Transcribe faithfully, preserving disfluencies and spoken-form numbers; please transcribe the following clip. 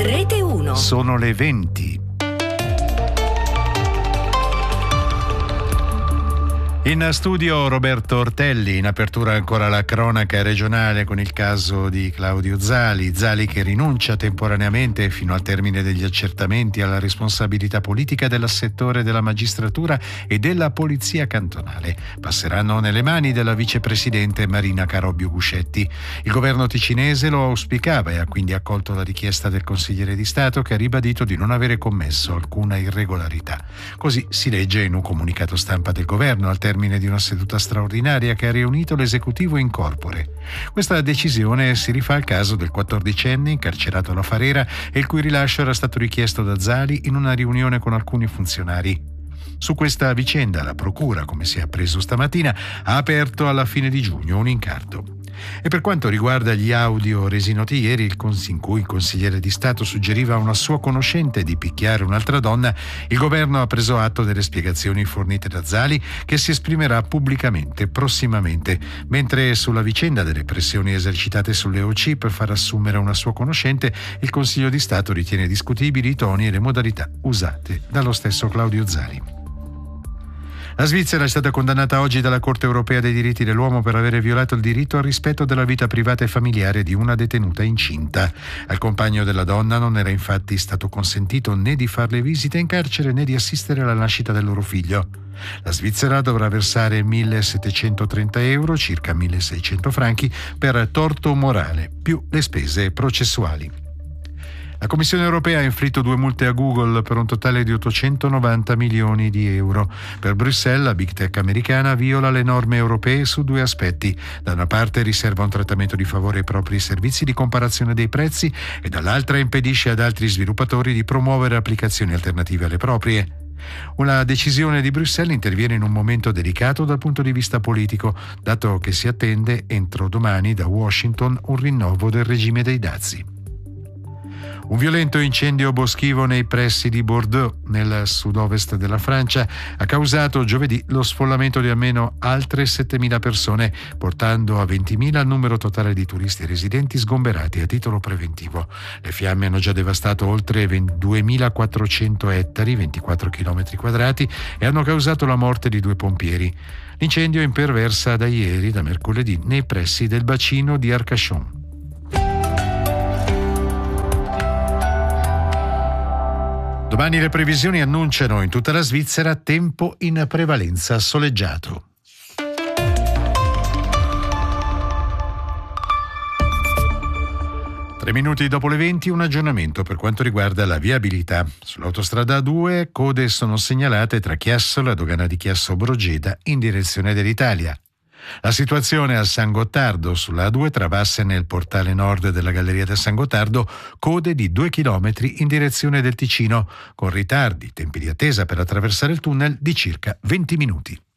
Rete uno. Sono le venti. In studio Roberto Ortelli. In apertura ancora la cronaca regionale con il caso di Claudio Zali. Zali che rinuncia temporaneamente fino al termine degli accertamenti alla responsabilità politica dell'assettore della magistratura e della polizia cantonale. Passeranno nelle mani della vicepresidente Marina Carobbio Guscetti. Il governo ticinese lo auspicava e ha quindi accolto la richiesta del consigliere di Stato, che ha ribadito di non avere commesso alcuna irregolarità. Così si legge in un comunicato stampa del governo al termine di una seduta straordinaria che ha riunito l'esecutivo in corpore. Questa decisione si rifà al caso del quattordicenne incarcerato alla Farera e il cui rilascio era stato richiesto da Zali in una riunione con alcuni funzionari. Su questa vicenda la procura, come si è appreso stamattina, ha aperto alla fine di giugno un incarto. E per quanto riguarda gli audio resi noti ieri, il cons- in cui il consigliere di Stato suggeriva a una sua conoscente di picchiare un'altra donna, il governo ha preso atto delle spiegazioni fornite da Zali, che si esprimerà pubblicamente prossimamente, mentre sulla vicenda delle pressioni esercitate sulle O C per far assumere una sua conoscente, il Consiglio di Stato ritiene discutibili i toni e le modalità usate dallo stesso Claudio Zali. La Svizzera è stata condannata oggi dalla Corte Europea dei Diritti dell'Uomo per avere violato il diritto al rispetto della vita privata e familiare di una detenuta incinta. Al compagno della donna non era infatti stato consentito né di farle visite in carcere né di assistere alla nascita del loro figlio. La Svizzera dovrà versare millesettecentotrenta euro, circa milleseicento franchi, per torto morale, più le spese processuali. La Commissione europea ha inflitto due multe a Google per un totale di ottocentonovanta milioni di euro. Per Bruxelles, la big tech americana viola le norme europee su due aspetti. Da una parte riserva un trattamento di favore ai propri servizi di comparazione dei prezzi e dall'altra impedisce ad altri sviluppatori di promuovere applicazioni alternative alle proprie. Una decisione di Bruxelles interviene in un momento delicato dal punto di vista politico, dato che si attende entro domani da Washington un rinnovo del regime dei dazi. Un violento incendio boschivo nei pressi di Bordeaux, nel sud-ovest della Francia, ha causato giovedì lo sfollamento di almeno altre settemila persone, portando a ventimila il numero totale di turisti e residenti sgomberati a titolo preventivo. Le fiamme hanno già devastato oltre duemilaquattrocento ettari, ventiquattro chilometri quadrati, e hanno causato la morte di due pompieri. L'incendio imperversa da ieri, da mercoledì, nei pressi del bacino di Arcachon. Domani le previsioni annunciano in tutta la Svizzera tempo in prevalenza soleggiato. Tre minuti dopo le venti, un aggiornamento per quanto riguarda la viabilità. Sull'autostrada A due code sono segnalate tra Chiasso e la dogana di Chiasso-Brogeda in direzione dell'Italia. La situazione a San Gottardo sulla A due travasse nel portale nord della Galleria del San Gottardo, code di due chilometri in direzione del Ticino, con ritardi, tempi di attesa per attraversare il tunnel di circa venti minuti.